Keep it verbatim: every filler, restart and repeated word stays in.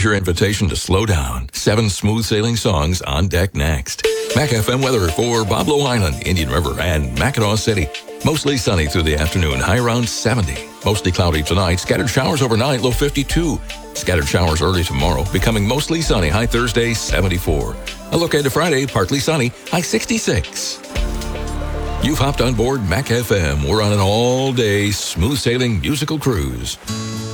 your invitation to slow down. Seven smooth sailing songs on deck next. Mac F M weather for Boblo Island, Indian River, and Mackinac City. Mostly sunny through the afternoon, high around seventy. Mostly cloudy tonight, scattered showers overnight, low fifty-two. Scattered showers early tomorrow, becoming mostly sunny, high Thursday, seventy-four. A look ahead to Friday, partly sunny, high sixty-six. You've hopped on board Mac F M. We're on an all-day smooth sailing musical cruise.